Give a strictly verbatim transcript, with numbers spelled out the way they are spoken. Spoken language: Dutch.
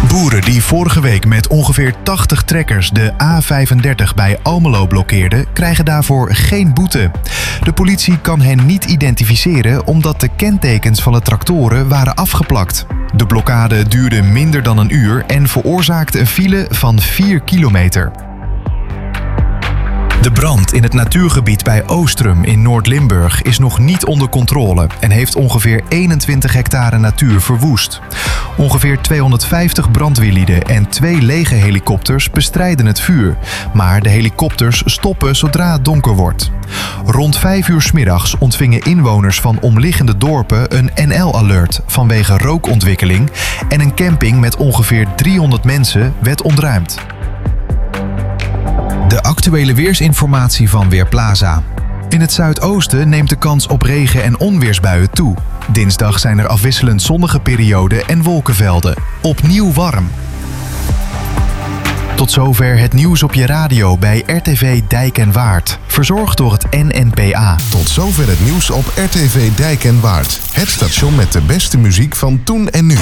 Boeren die vorige week met ongeveer tachtig trekkers de A vijfendertig bij Almelo blokkeerden, krijgen daarvoor geen boete. De politie kan hen niet identificeren omdat de kentekens van de tractoren waren afgeplakt. De blokkade duurde minder dan een uur en veroorzaakte een file van vier kilometer. De brand in het natuurgebied bij Oostrum in Noord-Limburg is nog niet onder controle en heeft ongeveer eenentwintig hectare natuur verwoest. Ongeveer tweehonderdvijftig brandweerlieden en twee lege helikopters bestrijden het vuur, maar de helikopters stoppen zodra het donker wordt. Rond vijf uur 's middags ontvingen inwoners van omliggende dorpen een N L-alert vanwege rookontwikkeling en een camping met ongeveer driehonderd mensen werd ontruimd. De actuele weersinformatie van Weerplaza. In het zuidoosten neemt de kans op regen- en onweersbuien toe. Dinsdag zijn er afwisselend zonnige perioden en wolkenvelden. Opnieuw warm. Tot zover het nieuws op je radio bij R T V Dijk en Waard. Verzorgd door het N N P A. Tot zover het nieuws op R T V Dijk en Waard. Het station met de beste muziek van toen en nu.